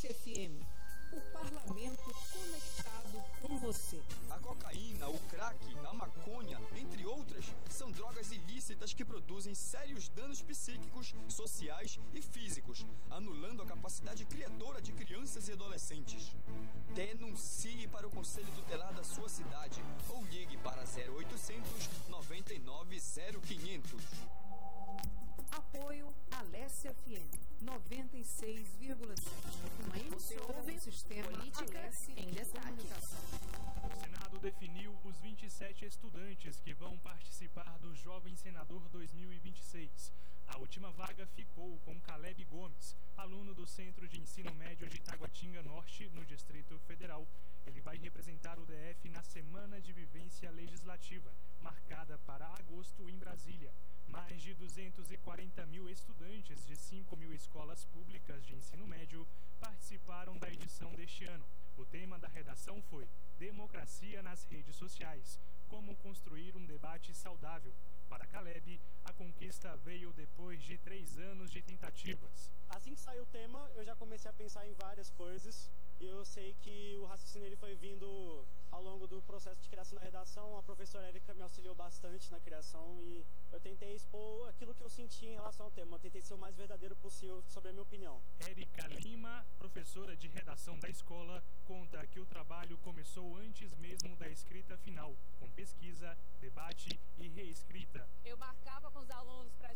Alesse FM, o parlamento conectado com você. A cocaína, o crack, a maconha, entre outras, são drogas ilícitas que produzem sérios danos psíquicos, sociais e físicos, anulando a capacidade criadora de crianças e adolescentes. Denuncie para o Conselho Tutelar da sua cidade ou ligue para 0800 99 0500. Apoio Alesse FM 96,7. Uma emissora do sistema Política Alesse em Destaque. O Senado definiu os 27 estudantes que vão participar do Jovem Senador 2026. A última vaga ficou com Caleb Gomes, aluno do Centro de Ensino Médio de Taguatinga Norte, no Distrito Federal. Ele vai representar o DF na Semana de Vivência Legislativa, marcada para agosto em Brasília. Mais de 240 mil estudantes de 5 mil escolas públicas de ensino médio participaram da edição deste ano. O tema da redação foi Democracia nas redes sociais, como construir um debate saudável. Para Caleb, a conquista veio depois de 3 anos de tentativas. Assim que saiu o tema, eu já comecei a pensar em várias coisas. E eu sei que o raciocínio ele foi vindo ao longo do processo de criação da redação. A professora Érica me auxiliou bastante na criação e eu tentei expor aquilo que eu senti em relação ao tema. Eu tentei ser o mais verdadeiro possível sobre a minha opinião. Érica Lima, professora de redação da escola, conta que o trabalho começou antes mesmo da escrita final, com pesquisa, debate e reescrita. Eu marcava com os alunos para